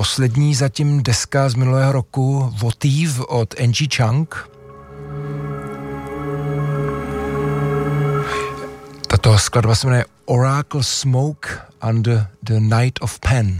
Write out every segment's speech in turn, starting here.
poslední zatím deska z minulého roku Votiv od Angie Chang. Tato skladba se jmenuje Oracle Smoke Under the Night of Pen.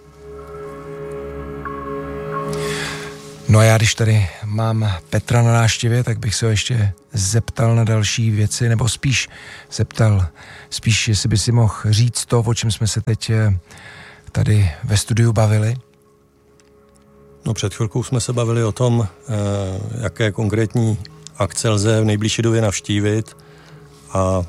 No a já, když tady mám Petra na návštěvě, tak bych se ho ještě zeptal na další věci, nebo spíš jestli by si mohl říct to, o čem jsme se teď tady ve studiu bavili. No před chvilkou jsme se bavili o tom, jaké konkrétní akce lze v nejbližší době navštívit a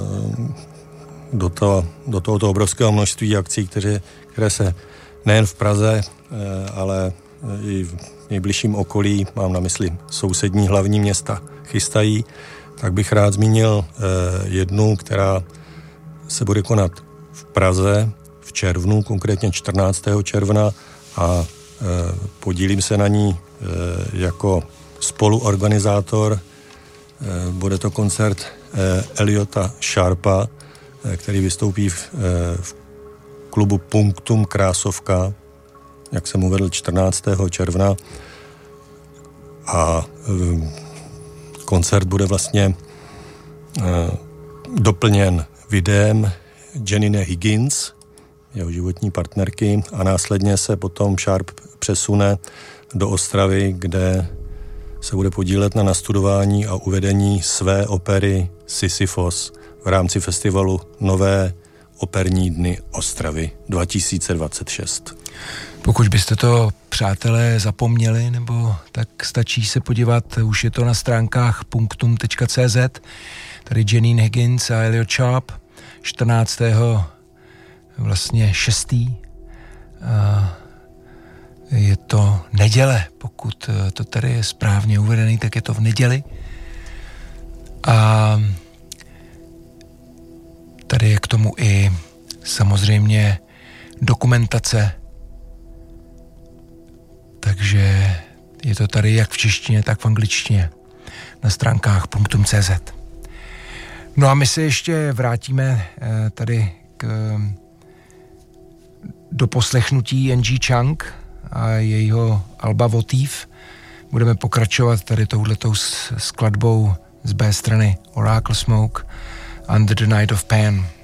do tohoto obrovského množství akcí, které se nejen v Praze, ale i v nejbližším okolí, mám na mysli sousední hlavní města, chystají, tak bych rád zmínil jednu, která se bude konat v Praze v červnu, konkrétně 14. června a podílím se na ní jako spoluorganizátor. Bude to koncert Eliota Sharpa, který vystoupí v klubu Punktum Krásovka, jak jsem uvedl, 14. června. A koncert bude vlastně doplněn videem Janine Higgins, jeho životní partnerky, a následně se potom Sharp přesune do Ostravy, kde se bude podílet na nastudování a uvedení své opery Sisyfos v rámci festivalu Nové operní dny Ostravy 2026. Pokud byste to, přátelé, zapomněli, nebo tak stačí se podívat, už je to na stránkách punktum.cz, tady Janine Higgins a Elliot Sharp, 14. vlastně 6. Je to neděle, pokud to tady je správně uvedený, tak je to v neděli. A tady je k tomu i samozřejmě dokumentace, takže je to tady jak v češtině, tak v angličtině na stránkách .cz. No a my se ještě vrátíme tady do poslechnutí Angie Chang a jejího alba Votiv. Budeme pokračovat tady touhletou skladbou z B strany Oracle Smoke Under the Night of Pen.